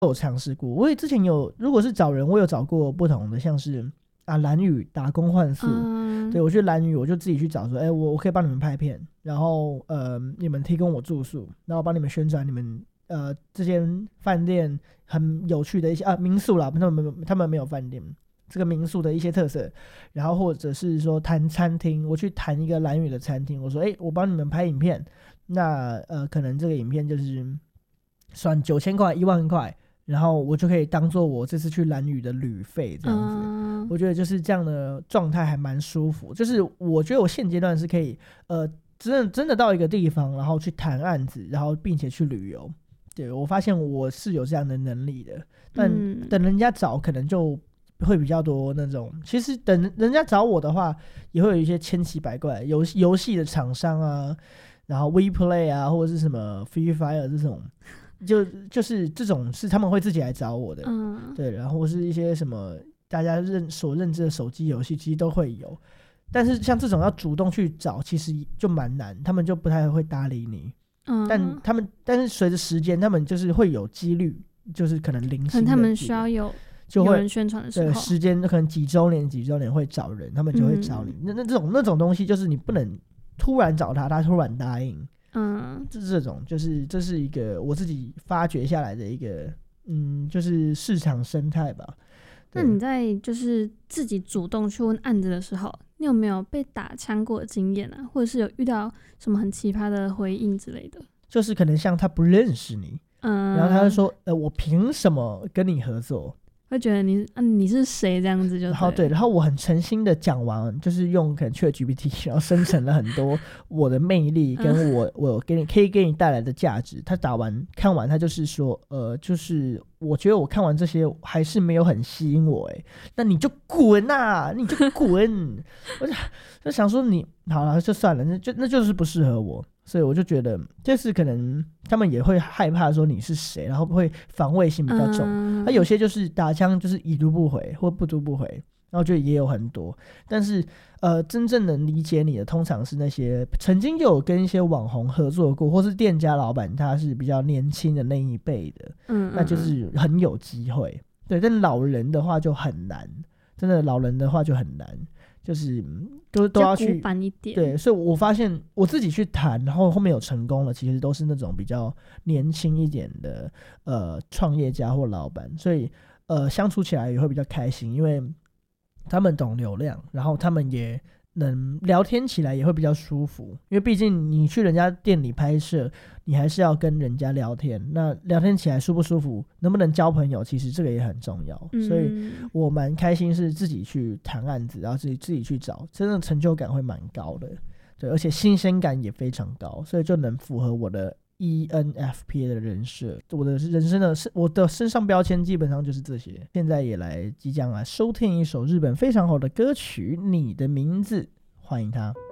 有尝试过。我也之前如果是找人，我有找过不同的，像是兰屿打工换宿，对，我去兰屿我就自己去找说，我可以帮你们拍片，然后你们提供我住宿，然后帮你们宣传你们这间饭店很有趣的一些民宿啦，他们没有饭店，这个民宿的一些特色，然后或者是说谈餐厅，我去谈一个兰屿的餐厅，我说我帮你们拍影片，那可能这个影片就是算9000块1万块，然后我就可以当做我这次去兰屿的旅费这样子。我觉得就是这样的状态还蛮舒服，就是我觉得我现阶段是可以真的到一个地方，然后去谈案子，然后并且去旅游。对，我发现我是有这样的能力的，但等人家找可能就会比较多那种，其实等人家找我的话也会有一些千奇百怪游戏的厂商啊，然后 WePlay 啊或者是什么 Free Fire 这种，就是这种是他们会自己来找我的。对，然后是一些什么大家所认知的手机游戏其实都会有，但是像这种要主动去找其实就蛮难，他们就不太会搭理你。但是随着时间他们就是会有几率，就是可能零星的，可能他们需要有人宣传的时候， 对，时间可能几周年会找人，他们就会找你。那种东西就是你不能突然找他突然答应。这种就是这是一个我自己发掘下来的一个就是市场生态吧。 那你在就是自己主动去问案子的时候，你有没有被打枪过的经验啊？或者是有遇到什么很奇葩的回应之类的？ 就是可能像他不认识你，然后他就说我凭什么跟你合作？ 会觉得你是谁这样子就对。 然后我很诚心的讲完，就是用可能 ChatGPT 然后生成了很多我的魅力跟我可以给你带来的价值。他看完他就是说就是我觉得我看完这些还是没有很吸引我，那你就滚啊，你就滚。我就想说你好了就算了，那就是不适合我。所以我就觉得就是可能他们也会害怕说你是谁，然后会防卫心比较重。有些就是打枪就是已读不回或不读不回，然后就也有很多。但是真正能理解你的通常是那些曾经就有跟一些网红合作过，或是店家老板他是比较年轻的那一辈的，那就是很有机会。对，但老人的话就很难，真的老人的话就很难，就是都要去一点。 对，所以我发现我自己去谈，然后后面有成功了，其实都是那种比较年轻一点的创业家或老板，所以相处起来也会比较开心，因为他们懂流量，然后他们也能聊天起来也会比较舒服，因为毕竟你去人家店里拍摄，你还是要跟人家聊天，那聊天起来舒不舒服，能不能交朋友，其实这个也很重要。所以我蛮开心是自己去谈案子，然后自己去找，真的成就感会蛮高的。对，而且新鲜感也非常高，所以就能符合我的 ENFP 的人设。我的人生的我的身上标签基本上就是这些。现在也即将来收听一首日本非常好的歌曲《你的名字》，欢迎它。